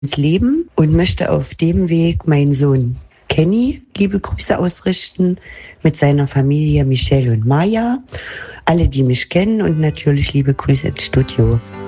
ins Leben und möchte auf dem Weg meinen Sohn Kenny liebe Grüße ausrichten mit seiner Familie Michelle und Maya. Alle, die mich kennen und natürlich liebe Grüße ins Studio.